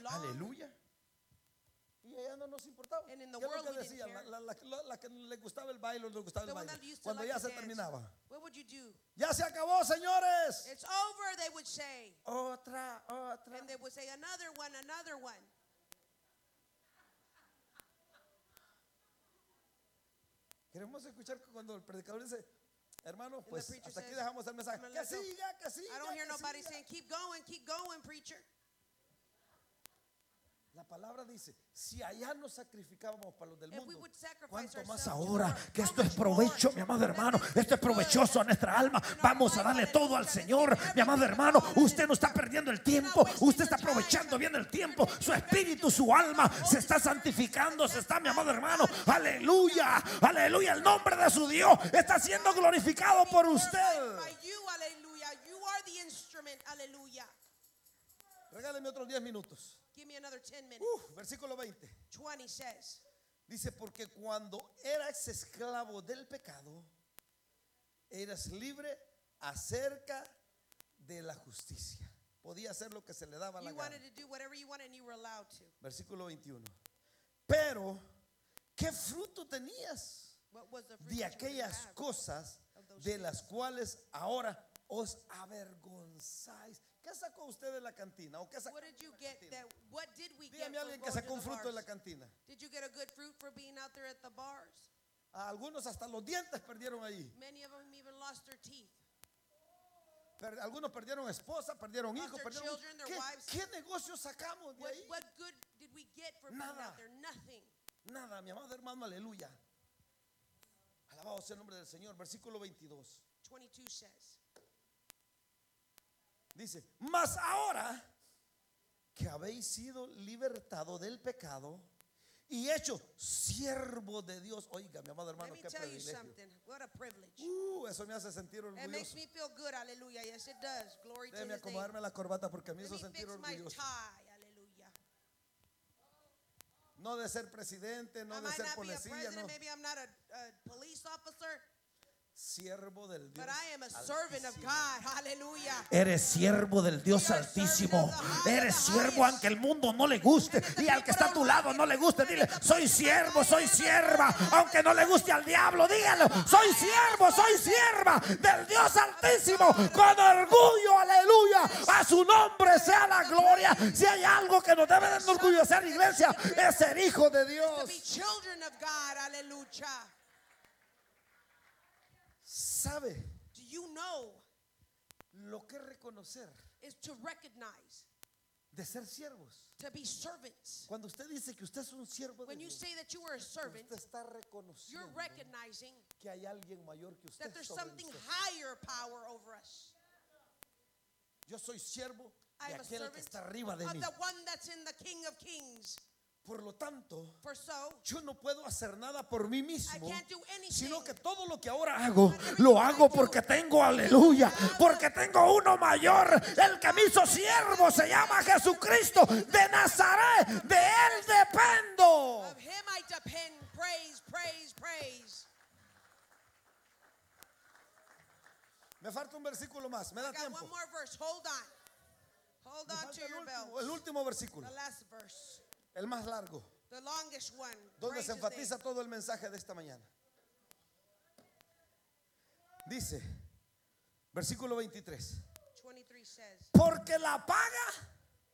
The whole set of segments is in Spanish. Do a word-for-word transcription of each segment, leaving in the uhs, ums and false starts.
long. Aleluya. Y ella no nos importaba. And in the ¿Qué es lo world que we didn't decía? La, care. la- la- la- la que le gustaba el baile, le gustaba el The one baile. that used to Cuando like ya to se dance. terminaba. What would you do? Ya se acabó, señores. It's over, they would say. Otra, otra. And they would say another one, another one. Queremos escuchar que cuando el predicador dice, hermano, And the pues preacher hasta aquí says, dejamos el mensaje. "I'm gonna Que let go." siga, que siga. I don't hear que nobody siga. saying, keep going, keep going, preacher. La palabra dice, si allá nos sacrificábamos para los del If we mundo, would sacrifice ¿cuánto más ourselves to ahora? the Que world, esto how es much provecho, more? mi amado That hermano. this Esto is es provechoso good a nuestra alma. in our Vamos a life, darle todo al hallelujah. Señor, Let's give mi amado everything hermano. to God, Usted no está perdiendo el tiempo. Usted está aprovechando bien el tiempo. Su espíritu, su alma se está santificando. Se está, mi amado hermano. Aleluya, aleluya. El nombre de su Dios está siendo glorificado por usted. By you, hallelujah. You are the instrument, hallelujah. Regáleme otros diez minutos. Give me another ten minutes. Uf, versículo veinte. twenty says, Dice, porque cuando eras esclavo del pecado, eras libre acerca de la justicia. Podía hacer lo que se le daba la you gana. wanted to do whatever you wanted and you were allowed to. Versículo veintiuno. Pero, ¿qué fruto tenías What was the fruit de that you were to aquellas have? cosas of those de things? las cuales ahora os avergonzáis? ¿Qué sacó usted de la cantina? ¿O qué sacó What did you de la get? cantina? That what did we get Dígame from alguien que going sacó to un the fruto de la bars? cantina. Did you get a good fruit for being out there at the bars? A algunos hasta los dientes perdieron ahí. Many of them even lost their teeth. Per- algunos perdieron esposa, perdieron Lost hijos, their perdieron. children, their ¿Qué, wives. qué negocio sacamos de What, ahí? what good did we get for being Nada. out there? Nothing. Nada, mi amado hermano, aleluya. Alabado sea el nombre del Señor. Versículo veintidós. twenty-two says, Dice, mas ahora que habéis sido libertado del pecado y hecho siervo de Dios. Oiga, mi amado let hermano, me qué tell you privilegio. something. What a privilege. Uh, eso me hace sentir It makes orgulloso. me feel good. Hallelujah. Yes, it does. Glory to Déjeme his name. acomodarme la corbata porque a mí Let eso me sentir fix my orgulloso. tie. Hallelujah. No de ser presidente, no I de might ser not be a policía, president. no. Maybe I'm not a, a police officer. Siervo del Dios But I am a servant of Altísimo. God. Hallelujah. Eres siervo del Dios We are servant Altísimo. of the highest, Eres the siervo highest. aunque el mundo no le guste. Y al que está a tu lado no le guste, dile, soy siervo, soy sierva. Aunque no le guste al diablo, dígalo, soy siervo, soy sierva del Dios Altísimo. Con orgullo, aleluya. A su nombre sea la gloria. Si hay algo que nos debe de enorgullecer, iglesia, es ser hijo de To be Dios. children of God. Hallelujah. ¿Sabe Do you know lo que es reconocer is to recognize, de ser siervos? to be servants? Cuando usted dice que usted es un siervo de When you Dios, say that you are a servant, usted está you're reconociendo recognizing que hay alguien mayor que usted that there's sobre something usted. higher power over us. Yo soy siervo de I'm a aquel que servant está arriba de of mí. the one that's in the King of Kings. Por lo tanto, For so, yo no puedo hacer nada por mí I mismo, can't do anything. sino que todo lo que ahora hago, lo hago porque tengo, aleluya, porque tengo uno mayor. El que me hizo siervo se llama Jesucristo de Nazaret. De él dependo. Of him I depend. Praise, praise, praise. Me falta un versículo más. Me da I got tiempo. one more verse. Hold on. Hold Me on falta to el your último, belt. el último versículo, The last verse. el más largo, The longest one. donde Praise se his name. enfatiza todo el mensaje de esta mañana. Dice, versículo veintitrés. twenty-three says, Porque la paga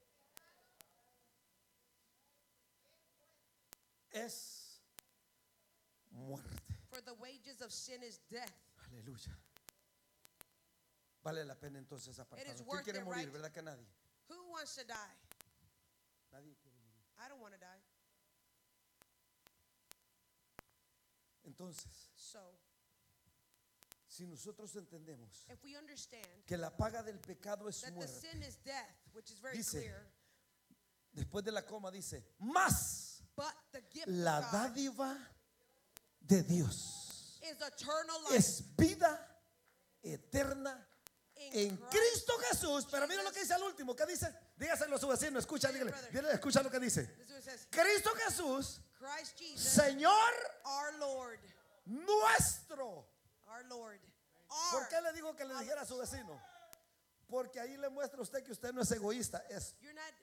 es muerte. for the wages of sin is death. Aleluya. Vale la pena entonces It apartarnos. is ¿Quién worth quiere it, morir? right? ¿Verdad que nadie? Who wants to die? Nadie quiere morir. I don't want to die. Entonces, So, si nosotros entendemos if we understand que la paga del pecado es that the muerte, sin is death, which is very Dice, clear, después de la coma dice, más but the gift la of God dádiva de Dios is eternal life es vida eterna in en Christ. Cristo Jesús. Pero mira lo que dice al último. ¿Qué dice? Dígaselo a su vecino. Escucha, dígale, dígale, escucha lo que dice. This is what it says. Cristo Jesús, Christ Jesus, Señor our Lord, nuestro. our Lord, ¿Por our. qué le digo que le dijera a su vecino? Porque ahí le muestra a usted que usted no es egoísta, es You're not